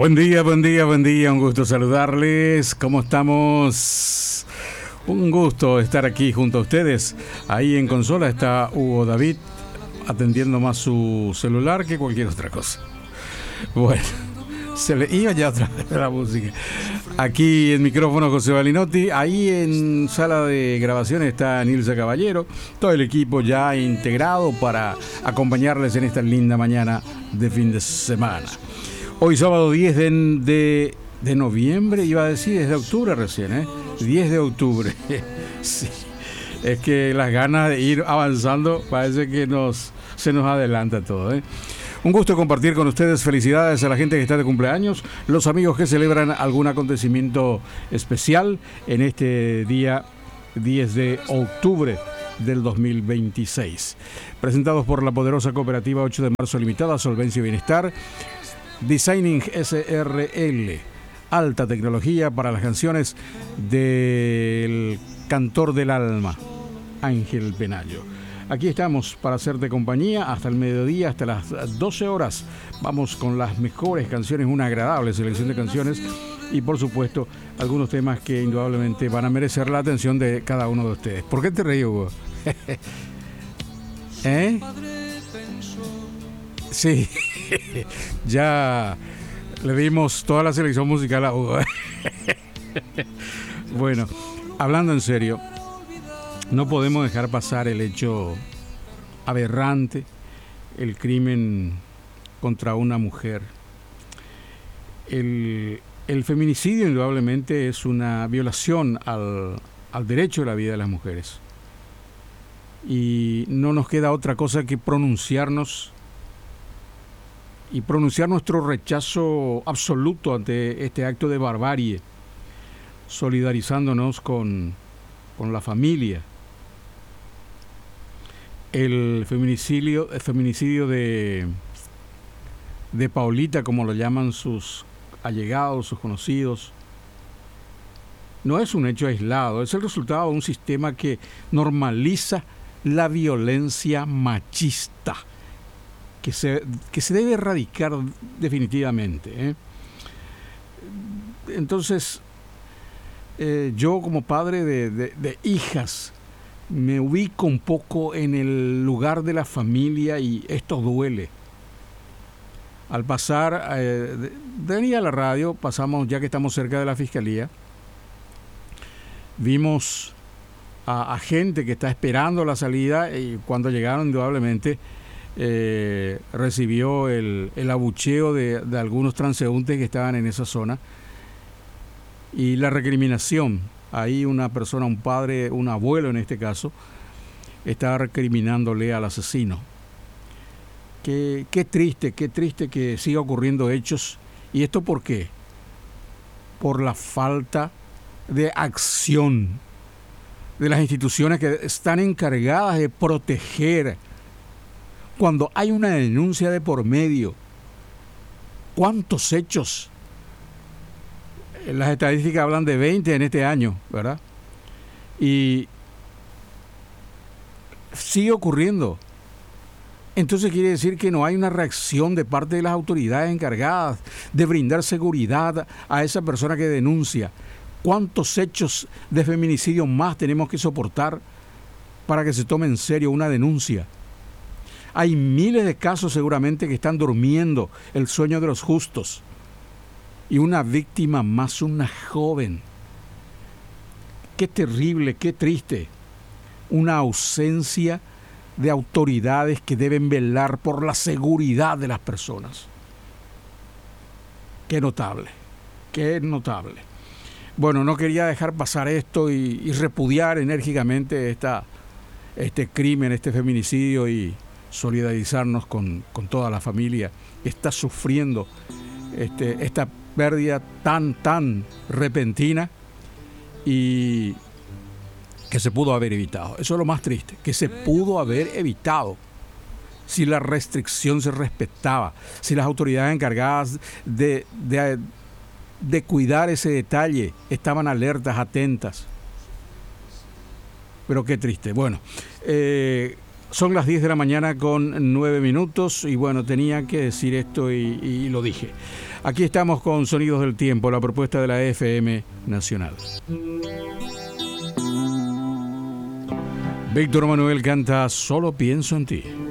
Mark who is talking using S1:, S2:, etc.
S1: Buen día, buen día, buen día. Un gusto saludarles. ¿Cómo estamos? Un gusto estar aquí junto a ustedes. Ahí en consola está Hugo David atendiendo más su celular que cualquier otra cosa. Bueno, se le iba ya otra vez la música. Aquí en micrófono José Balinotti. Ahí en sala de grabación está Nilsa Caballero. Todo el equipo ya integrado para acompañarles en esta linda mañana de fin de semana. Hoy sábado 10 de noviembre, iba a decir, es de octubre recién, 10 de octubre. Sí. Es que las ganas de ir avanzando parece que se nos adelanta todo, Un gusto compartir con ustedes. Felicidades a la gente que está de cumpleaños, los amigos que celebran algún acontecimiento especial en este día 10 de octubre del 2026. Presentados por la poderosa cooperativa 8 de marzo limitada, Solvencia y Bienestar, Designing SRL, alta tecnología para las canciones del cantor del alma, Ángel Penayo. Aquí estamos para hacerte compañía hasta el mediodía, hasta las 12 horas. Vamos con las mejores canciones, una agradable selección de canciones y, por supuesto, algunos temas que indudablemente van a merecer la atención de cada uno de ustedes. ¿Por qué te ríes, Hugo? Sí, ya le dimos toda la selección musical a Hugo. Bueno, hablando en serio, no podemos dejar pasar el hecho aberrante, el crimen contra una mujer. El feminicidio indudablemente es una violación al derecho de la vida de las mujeres. Y no nos queda otra cosa que pronunciar nuestro rechazo absoluto ante este acto de barbarie, solidarizándonos con la familia. El feminicidio de Paulita, como lo llaman sus allegados, sus conocidos, no es un hecho aislado, es el resultado de un sistema que normaliza la violencia machista, que se debe erradicar definitivamente. Entonces, yo como padre de hijas, me ubico un poco en el lugar de la familia y esto duele. Al pasar, de venir a la radio, pasamos, ya que estamos cerca de la fiscalía, vimos a gente que está esperando la salida y cuando llegaron, indudablemente, recibió el abucheo de algunos transeúntes que estaban en esa zona y la recriminación. Ahí una persona, un padre, un abuelo en este caso, estaba recriminándole al asesino. Qué triste que siga ocurriendo hechos. ¿Y esto por qué? Por la falta de acción de las instituciones que están encargadas de proteger. Cuando hay una denuncia de por medio, ¿cuántos hechos? Las estadísticas hablan de 20 en este año, ¿verdad? Y sigue ocurriendo. Entonces quiere decir que no hay una reacción de parte de las autoridades encargadas de brindar seguridad a esa persona que denuncia. ¿Cuántos hechos de feminicidio más tenemos que soportar para que se tome en serio una denuncia? Hay miles de casos seguramente que están durmiendo el sueño de los justos. Y una víctima más, una joven. Qué terrible, qué triste. Una ausencia de autoridades que deben velar por la seguridad de las personas. Qué notable, qué notable. Bueno, no quería dejar pasar esto y repudiar enérgicamente este crimen, este feminicidio y solidarizarnos con toda la familia que está sufriendo esta pérdida tan repentina y que se pudo haber evitado. Eso es lo más triste, que se pudo haber evitado si la restricción se respetaba, si las autoridades encargadas de cuidar ese detalle estaban alertas, atentas. Pero qué triste. Bueno, Son las 10 de la mañana con 9 minutos y bueno, tenía que decir esto y lo dije. Aquí estamos con Sonidos del Tiempo, la propuesta de la FM Nacional. Víctor Manuel canta Solo pienso en ti.